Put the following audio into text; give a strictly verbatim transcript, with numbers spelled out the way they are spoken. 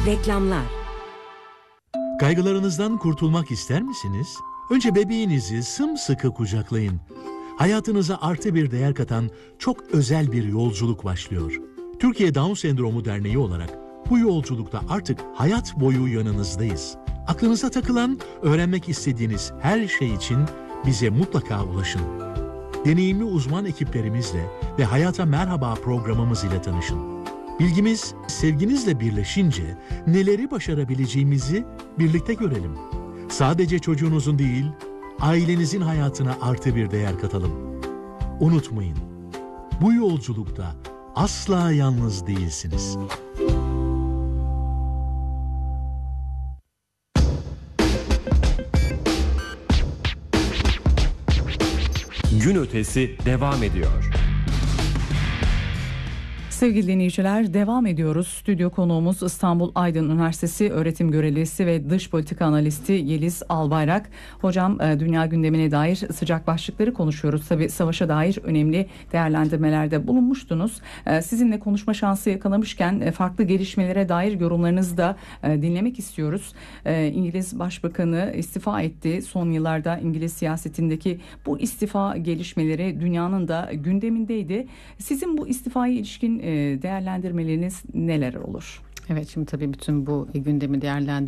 Reklamlar. Kaygılarınızdan kurtulmak ister misiniz? Önce bebeğinizi sımsıkı kucaklayın. Hayatınıza artı bir değer katan çok özel bir yolculuk başlıyor. Türkiye Down Sendromu Derneği olarak bu yolculukta artık hayat boyu yanınızdayız. Aklınıza takılan, öğrenmek istediğiniz her şey için bize mutlaka ulaşın. Deneyimli uzman ekiplerimizle ve Hayata Merhaba programımız ile tanışın. Bilgimiz, sevginizle birleşince neleri başarabileceğimizi birlikte görelim. Sadece çocuğunuzun değil, ailenizin hayatına artı bir değer katalım. Unutmayın, bu yolculukta asla yalnız değilsiniz. Gün ötesi devam ediyor. Sevgili dinleyiciler, devam ediyoruz. Stüdyo konuğumuz İstanbul Aydın Üniversitesi öğretim görevlisi ve dış politika analisti Yeliz Albayrak. Hocam, dünya gündemine dair sıcak başlıkları konuşuyoruz. Tabii savaşa dair önemli değerlendirmelerde bulunmuştunuz. Sizinle konuşma şansı yakalamışken farklı gelişmelere dair yorumlarınızı da dinlemek istiyoruz. İngiliz Başbakanı istifa etti. Son yıllarda İngiliz siyasetindeki bu istifa gelişmeleri dünyanın da gündemindeydi. Sizin bu istifaya ilişkin değerlendirmeleriniz neler olur? Evet, şimdi tabii bütün bu gündemi değerlendirmek